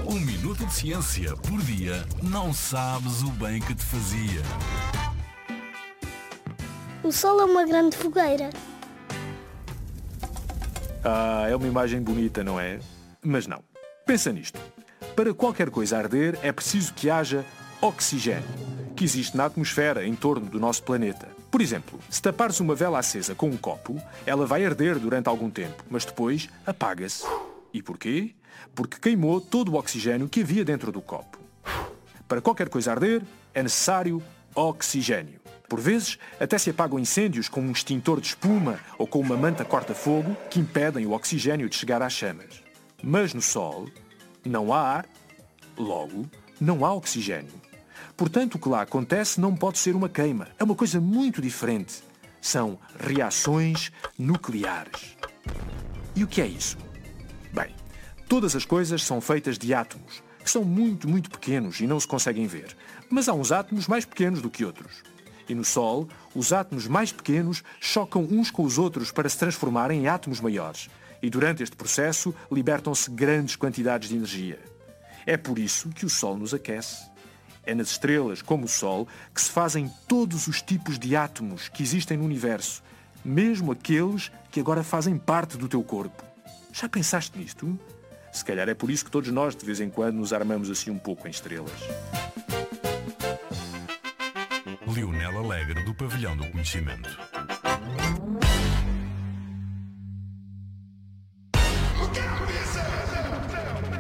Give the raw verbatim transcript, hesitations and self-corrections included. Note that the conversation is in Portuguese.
Um minuto de ciência por dia não sabes o bem que te fazia. O Sol é uma grande fogueira. Ah, é uma imagem bonita, não é? Mas não. Pensa nisto. Para qualquer coisa arder é preciso que haja oxigênio, que existe na atmosfera em torno do nosso planeta. Por exemplo, se tapares uma vela acesa com um copo, ela vai arder durante algum tempo, mas depois apaga-se. E porquê? Porque queimou todo o oxigênio que havia dentro do copo. Para qualquer coisa arder, é necessário oxigênio. Por vezes, até se apagam incêndios com um extintor de espuma ou com uma manta corta-fogo que impedem o oxigênio de chegar às chamas. Mas no Sol, não há ar, logo, não há oxigênio. Portanto, o que lá acontece não pode ser uma queima. É uma coisa muito diferente. São reações nucleares. E o que é isso? Bem, todas as coisas são feitas de átomos, que são muito, muito pequenos e não se conseguem ver. Mas há uns átomos mais pequenos do que outros. E no Sol, os átomos mais pequenos chocam uns com os outros para se transformarem em átomos maiores. E durante este processo, libertam-se grandes quantidades de energia. É por isso que o Sol nos aquece. É nas estrelas, como o Sol, que se fazem todos os tipos de átomos que existem no universo, mesmo aqueles que agora fazem parte do teu corpo. Já pensaste nisto? Se calhar é por isso que todos nós, de vez em quando, nos armamos assim um pouco em estrelas. Lionel Alegre, do Pavilhão do Conhecimento.